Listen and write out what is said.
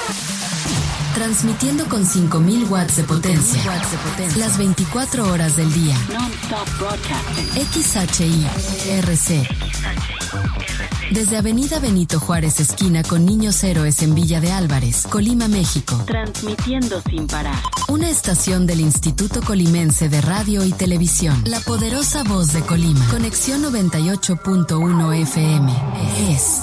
Transmitiendo con 5.000 watts de potencia. Las 24 horas del día. XHI-RC. Desde Avenida Benito Juárez, esquina con Niños Héroes en Villa de Álvarez, Colima, México. Transmitiendo sin parar. Una estación del Instituto Colimense de Radio y Televisión. La poderosa voz de Colima. Conexión 98.1 FM. Es